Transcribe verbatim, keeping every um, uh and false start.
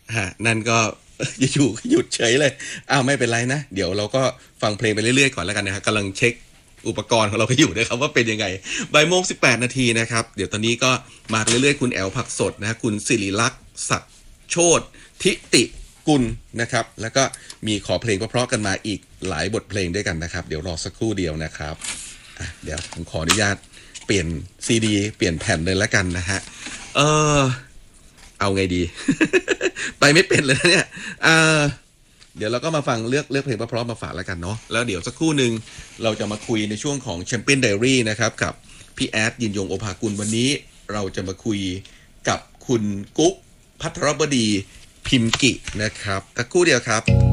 ฮะนั่นก็ อยู่ๆหยุดเฉยเลยอ้าวไม่เป็นไรนะเดี๋ยวเราก็ฟังเพลงไปเรื่อยๆก่อนแล้วกันนะครับกำลังเช็คอุปกรณ์ของเราไปอยู่นะครับว่าเป็นยังไงบ่ายโมงสิบแปดนาทีนะครับเดี๋ยวตอนนี้ก็มาเรื่อยๆคุณแอลผักสดนะคุณสิริลักษณ์ศักดิ์โชติทิติกุลนะครับแล้วก็มีขอเพลงเพราะๆกันมาอีกหลายบทเพลงด้วยกันนะครับเดี๋ยวรอสักครู่เดียวนะครับอ่ะเดี๋ยวผมขออนุญาตเปลี่ยนซีดีเปลี่ยนแผ่นเลยแล้วกันนะฮะเออเอาไงดี ไปไม่เป็นเลยนะเนี่ยอ่าเดี๋ยวเราก็มาฟังเลือกเลือกเพลงเพราะๆมาฝากแล้วกันเนาะแล้วเดี๋ยวสักครู่หนึ่งเราจะมาคุยในช่วงของ Champion Diary นะครับกับพี่แอดยินยงโอภากุลวันนี้เราจะมาคุยกับคุณกุ๊กภัทรบดีพิมกินะครับสักครู่เดียวครับ